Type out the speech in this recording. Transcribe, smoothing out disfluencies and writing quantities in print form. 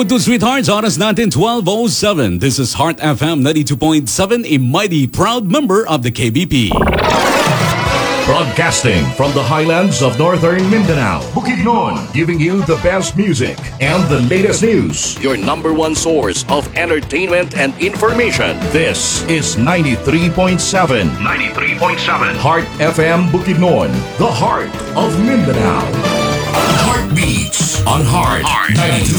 2 Sweethearts, oras natin 12:07. This is Heart FM 92.7, a mighty proud member of the KBP. Broadcasting from the highlands of northern Mindanao, Bukidnon, giving you the best music and the latest news. Your number one source of entertainment and information. This is 93.7. 93.7. Heart FM Bukidnon, the heart of Mindanao. Heartbeats on Heart 92.7.